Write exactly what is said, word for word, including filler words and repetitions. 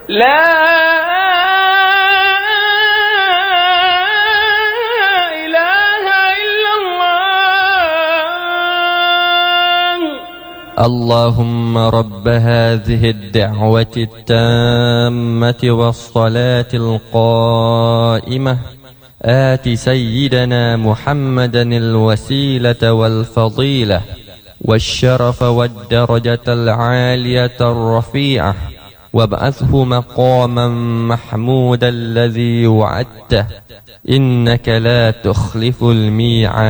لا إله إلا الله. اللهم رب هذه الدعوة التامة والصلاة القائمة آت سيدنا محمدا الوسيلة والفضيلة والشرف والدرجة العالية الرفيعة وابعثه مقاما محمودا الذي وعدته إنك لا تخلف الميعاد.